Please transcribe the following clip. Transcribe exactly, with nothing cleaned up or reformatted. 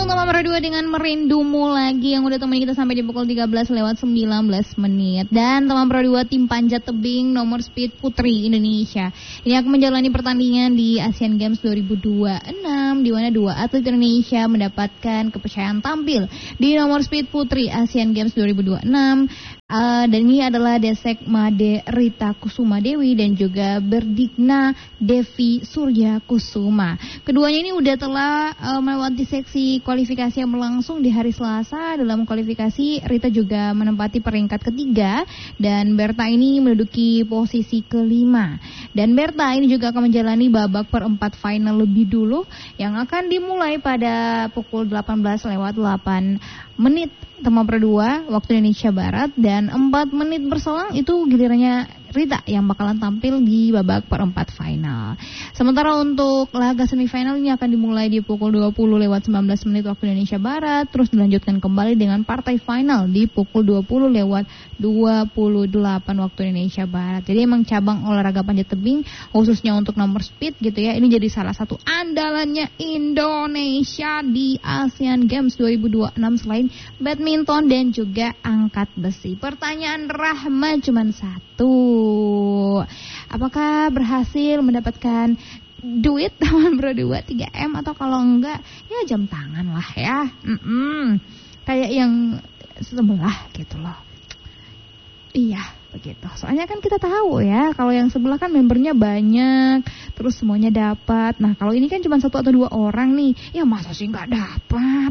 Bergabung sama Pro dua dengan Merindumu lagi yang udah temenin kita sampai di pukul tiga belas lewat sembilan belas menit. Dan teman Pro dua tim panjat tebing nomor speed putri Indonesia ini akan menjalani pertandingan di Asian Games dua ribu dua puluh enam di mana dua atlet Indonesia mendapatkan kepercayaan tampil di nomor speed putri Asian Games dua ribu dua puluh enam. Uh, dan ini adalah Desek Made Rita Kusuma Dewi dan juga Berdigna Devi Surya Kusuma. Keduanya ini udah telah uh, melewati seksi kualifikasi yang berlangsung di hari Selasa. Dalam kualifikasi Rita juga menempati peringkat ketiga dan Berta ini menduduki posisi kelima. Dan Berta ini juga akan menjalani babak perempat final lebih dulu yang akan dimulai pada pukul delapan belas lewat delapan menit teman Pro dua waktu Indonesia Barat, dan empat menit berselang itu gilirannya Rita yang bakalan tampil di babak perempat final. Sementara untuk laga semifinal ini akan dimulai di pukul dua puluh lewat sembilan belas menit waktu Indonesia Barat, terus dilanjutkan kembali dengan partai final di pukul dua puluh lewat dua puluh delapan waktu Indonesia Barat. Jadi emang cabang olahraga panjat tebing khususnya untuk nomor speed gitu ya, ini jadi salah satu andalannya Indonesia di Asian Games dua ribu dua puluh enam selain badminton dan juga angkat besi. Pertanyaan Rahma cuma satu. Apakah berhasil mendapatkan duit teman Pro dua tiga M atau kalau enggak ya jam tangan lah ya. Mm-mm. Kayak yang sebelah gitu loh. Iya begitu. Soalnya kan kita tahu ya kalau yang sebelah kan membernya banyak, terus semuanya dapat. Nah kalau ini kan cuma satu atau dua orang nih, ya masa sih nggak dapat?